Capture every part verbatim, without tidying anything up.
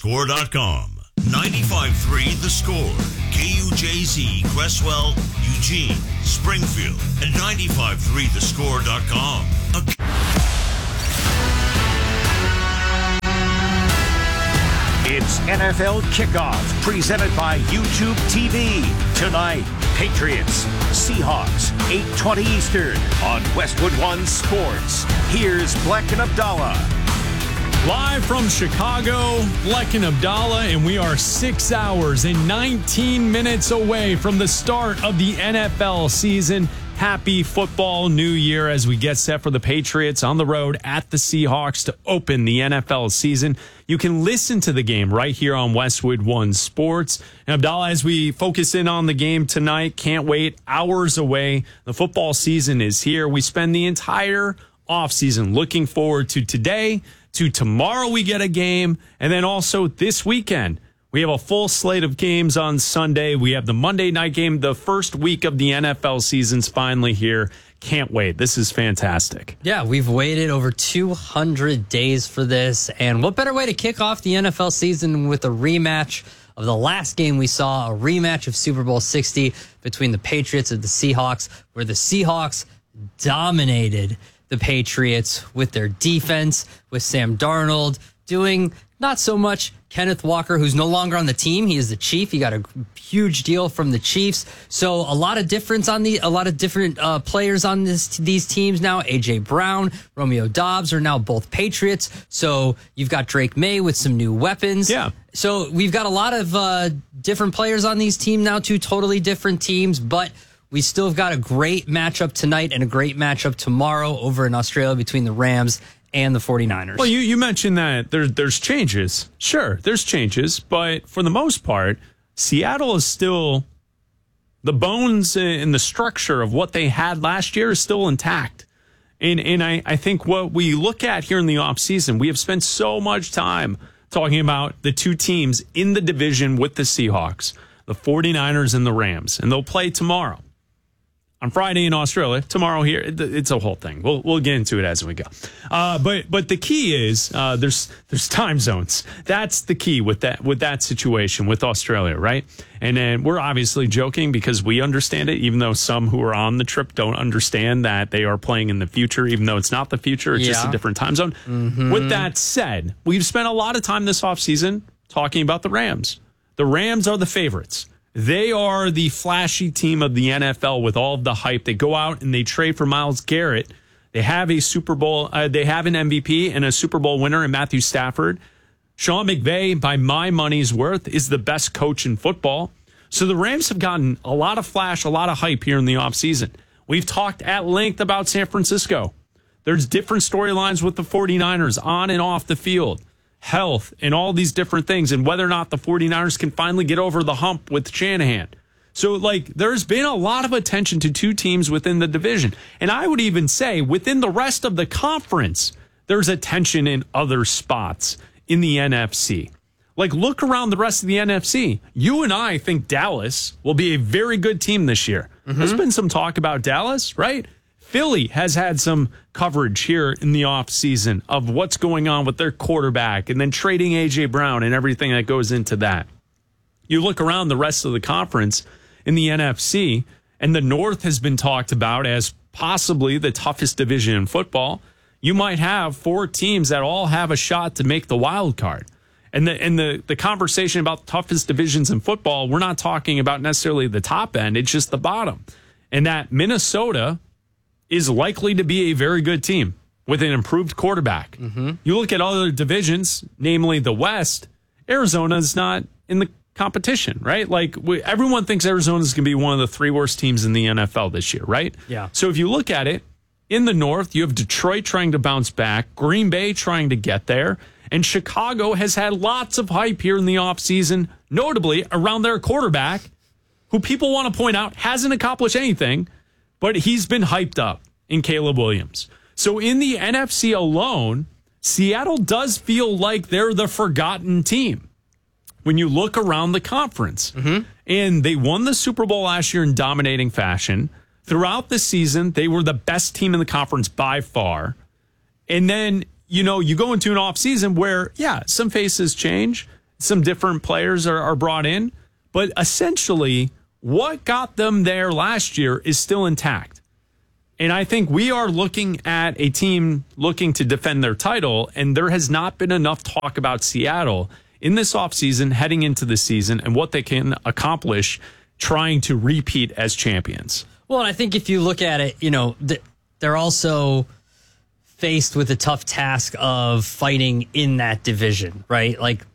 score dot com. ninety-five point three The Score. K U J Z, Cresswell, Eugene, Springfield, and ninety-five point three the score dot com. It's N F L Kickoff, presented by YouTube T V. Tonight, Patriots, Seahawks, eight twenty Eastern on Westwood One Sports. Here's Bleck and Abdallah. Live from Chicago, Bleck and Abdallah, and we are six hours and nineteen minutes away from the start of the N F L season. Happy football new year as we get set for the Patriots on the road at the Seahawks to open the N F L season. You can listen to the game right here on Westwood One Sports. And Abdallah, as we focus in on the game tonight, can't wait, hours away. The football season is here. We spend the entire offseason looking forward to today, to tomorrow we get a game, and then also this weekend. We have a full slate of games on Sunday. We have the Monday night game. The first week of the N F L season's finally here. Can't wait. This is fantastic. Yeah, we've waited over two hundred days for this. And what better way to kick off the N F L season with a rematch of the last game we saw, a rematch of Super Bowl sixty between the Patriots and the Seahawks, where the Seahawks dominated the Patriots with their defense, with Sam Darnold doing not so much. Kenneth Walker, who's no longer on the team, he is the chief. He got a huge deal from the Chiefs. So a lot of difference on the, a lot of different uh, players on this these teams now. A J Brown, Romeo Doubs are now both Patriots. So you've got Drake May with some new weapons. Yeah. So we've got a lot of uh, different players on these teams now, two totally different teams, but we still have got a great matchup tonight and a great matchup tomorrow over in Australia between the Rams and the 49ers. Well, you, you mentioned that there, there's changes. Sure, there's changes, but for the most part, Seattle is still, the bones and the structure of what they had last year is still intact. And and I, I think what we look at here in the offseason, we have spent so much time talking about the two teams in the division with the Seahawks, the 49ers and the Rams, and they'll play tomorrow. On Friday in Australia, tomorrow here, it's a whole thing. We'll we'll get into it as we go. Uh, but but the key is uh, there's there's time zones. That's the key with that with that situation with Australia, right? And then we're obviously joking because we understand it, even though some who are on the trip don't understand that they are playing in the future, even though it's not the future, it's yeah. just a different time zone. Mm-hmm. With that said, we've spent a lot of time this offseason talking about the Rams. The Rams are the favorites. They are the flashy team of the N F L with all of the hype. They go out and they trade for Myles Garrett. They have a Super Bowl, uh, they have an M V P and a Super Bowl winner in Matthew Stafford. Sean McVay, by my money's worth, is the best coach in football. So the Rams have gotten a lot of flash, a lot of hype here in the offseason. We've talked at length about San Francisco. There's different storylines with the 49ers on and off the field. Health and all these different things, and whether or not the 49ers can finally get over the hump with Shanahan. So, like, there's been a lot of attention to two teams within the division. And I would even say within the rest of the conference, there's attention in other spots in the N F C. Like, look around the rest of the N F C. You and I think Dallas will be a very good team this year. Mm-hmm. There's been some talk about Dallas, right? Philly has had some coverage here in the offseason of what's going on with their quarterback and then trading A J Brown and everything that goes into that. You look around the rest of the conference in the N F C, and the North has been talked about as possibly the toughest division in football. You might have four teams that all have a shot to make the wild card. And the and the, the conversation about the toughest divisions in football, we're not talking about necessarily the top end, it's just the bottom. And that Minnesota is likely to be a very good team with an improved quarterback. Mm-hmm. You look at other divisions, namely the West, Arizona's not in the competition, right? Like, we, everyone thinks Arizona's going to be one of the three worst teams in the N F L this year, right? Yeah. So if you look at it, in the North, you have Detroit trying to bounce back, Green Bay trying to get there, and Chicago has had lots of hype here in the offseason, notably around their quarterback, who people want to point out hasn't accomplished anything, but he's been hyped up in Caleb Williams. So in the N F C alone, Seattle does feel like they're the forgotten team when you look around the conference. Mm-hmm. And they won the Super Bowl last year in dominating fashion. Throughout the season, they were the best team in the conference by far. And then, you know, you go into an offseason where, yeah, some faces change. some different players are, are brought in, but essentially what got them there last year is still intact. And I think we are looking at a team looking to defend their title, and there has not been enough talk about Seattle in this offseason, heading into the season, and what they can accomplish trying to repeat as champions. Well, I think if you look at it, you know, they're also faced with a tough task of fighting in that division, right? Like,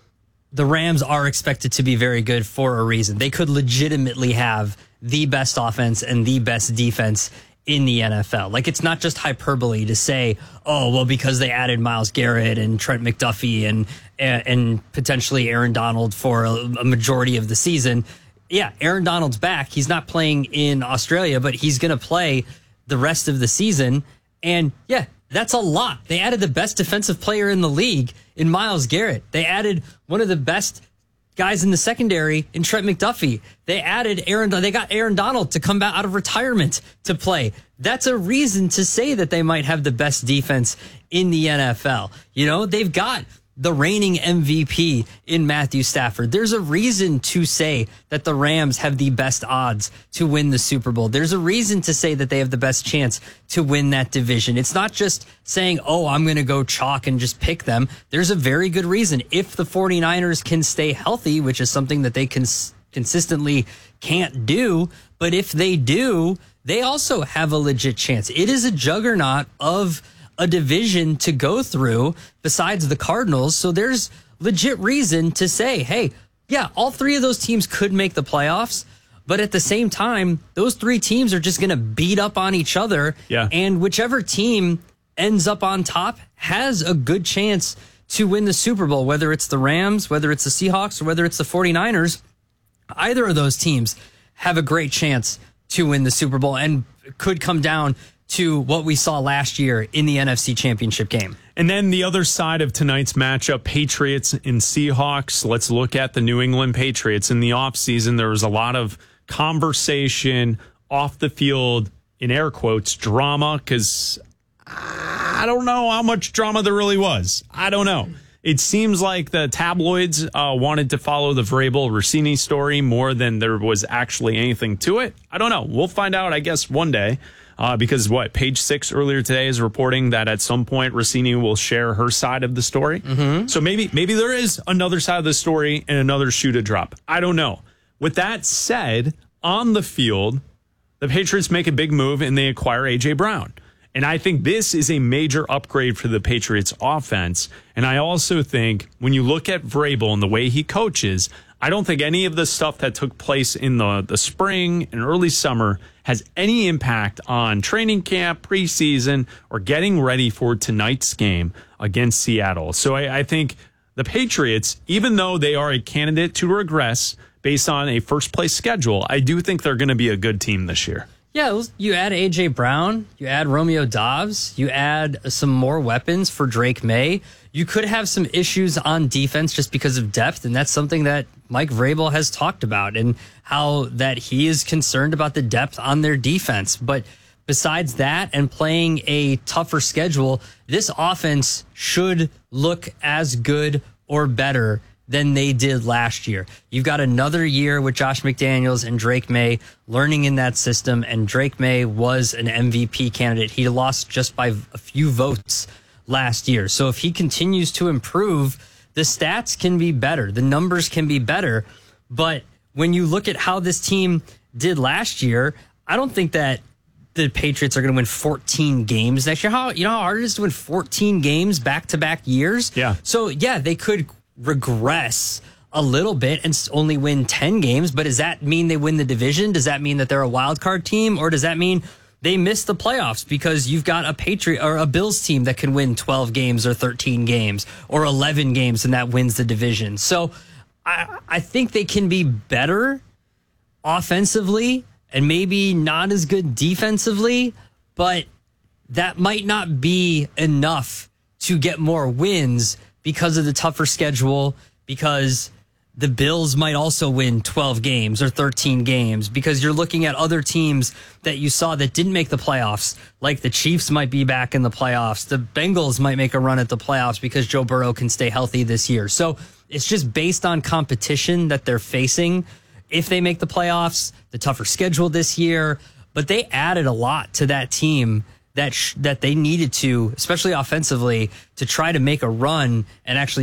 the Rams are expected to be very good for a reason. They could legitimately have the best offense and the best defense in the N F L. Like, it's not just hyperbole to say, oh, well, because they added Myles Garrett and Trent McDuffie and and, and potentially Aaron Donald for a, a majority of the season. Yeah, Aaron Donald's back. He's not playing in Australia, but he's going to play the rest of the season. And yeah, that's a lot. They added the best defensive player in the league in Myles Garrett. They added one of the best guys in the secondary in Trent McDuffie. They added Aaron, they got Aaron Donald to come back out of retirement to play. That's a reason to say that they might have the best defense in the N F L. You know, they've got the reigning M V P in Matthew Stafford. There's a reason to say that the Rams have the best odds to win the Super Bowl. There's a reason to say that they have the best chance to win that division. It's not just saying, oh, I'm going to go chalk and just pick them. There's a very good reason. If the 49ers can stay healthy, which is something that they cons- consistently can't do, but if they do, they also have a legit chance. It is a juggernaut of a division to go through besides the Cardinals. So there's legit reason to say, hey, yeah, all three of those teams could make the playoffs. But at the same time, those three teams are just going to beat up on each other. Yeah. And whichever team ends up on top has a good chance to win the Super Bowl, whether it's the Rams, whether it's the Seahawks, or whether it's the 49ers. Either of those teams have a great chance to win the Super Bowl and could come down to what we saw last year in the N F C Championship game. And then the other side of tonight's matchup, Patriots and Seahawks. Let's look at the New England Patriots. In the offseason, there was a lot of conversation off the field, in air quotes, drama, because I don't know how much drama there really was. I don't know. It seems like the tabloids uh, wanted to follow the Vrabel Rossini story more than there was actually anything to it. I don't know. We'll find out, I guess, one day. Uh, because what, Page Six earlier today is reporting that at some point Rossini will share her side of the story. Mm-hmm. So maybe maybe there is another side of the story and another shoe to drop. I don't know. With that said, on the field, the Patriots make a big move and they acquire A J Brown. And I think this is a major upgrade for the Patriots offense. And I also think when you look at Vrabel and the way he coaches, I don't think any of the stuff that took place in the, the spring and early summer has any impact on training camp, preseason, or getting ready for tonight's game against Seattle. So I, I think the Patriots, even though they are a candidate to regress based on a first-place schedule, I do think they're going to be a good team this year. Yeah, you add A J Brown, you add Romeo Doubs, you add some more weapons for Drake May. You could have some issues on defense just because of depth, and that's something that Mike Vrabel has talked about and how that he is concerned about the depth on their defense. But besides that and playing a tougher schedule, this offense should look as good or better than they did last year. You've got another year with Josh McDaniels and Drake May learning in that system, and Drake May was an M V P candidate. He lost just by a few votes last year. So if he continues to improve, the stats can be better. The numbers can be better. But when you look at how this team did last year, I don't think that the Patriots are going to win fourteen games next year. How, you know how hard it is to win fourteen games back-to-back years? Yeah. So, yeah, they could regress a little bit and only win ten games, but does that mean they win the division? Does that mean that they're a wild card team, or does that mean they miss the playoffs because you've got a Patriot or a Bills team that can win twelve games or thirteen games or eleven games and that wins the division? So I, I think they can be better offensively and maybe not as good defensively, but that might not be enough to get more wins because of the tougher schedule, because the Bills might also win twelve games or thirteen games, because you're looking at other teams that you saw that didn't make the playoffs, like the Chiefs might be back in the playoffs. The Bengals might make a run at the playoffs because Joe Burrow can stay healthy this year. So it's just based on competition that they're facing. If they make the playoffs, the tougher schedule this year, but they added a lot to that team that sh- that they needed to, especially offensively, to try to make a run and actually